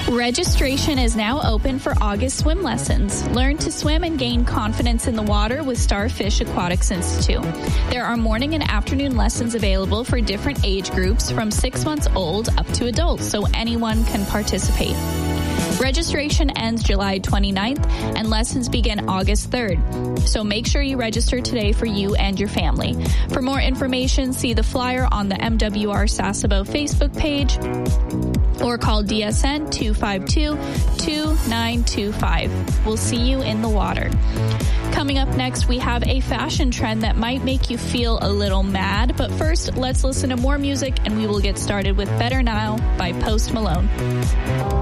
Registration is now open for August swim lessons. Learn to swim and gain confidence in the water with Starfish Aquatics Institute. There are morning and afternoon lessons available for different age groups from 6 months old up to adults, so anyone can participate. Registration ends July 29th and lessons begin August 3rd. So make sure you register today for you and your family. For more information, see the flyer on the MWR Sasebo Facebook page or call DSN 252-2925. We'll see you in the water. Coming up next, we have a fashion trend that might make you feel a little mad. But first, let's listen to more music and we will get started with Better Now by Post Malone.